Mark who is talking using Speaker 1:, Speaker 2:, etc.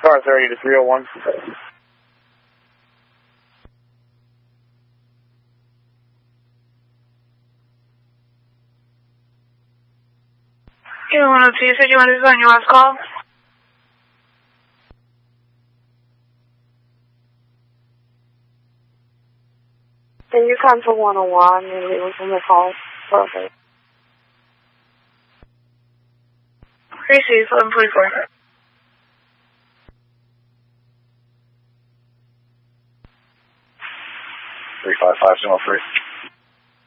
Speaker 1: car 30 to 301.
Speaker 2: You 102, you said you wanted to on your last call?
Speaker 3: Can you come to 101 and leave us on the call? Perfect.
Speaker 2: Receive 1144.
Speaker 1: 355 303.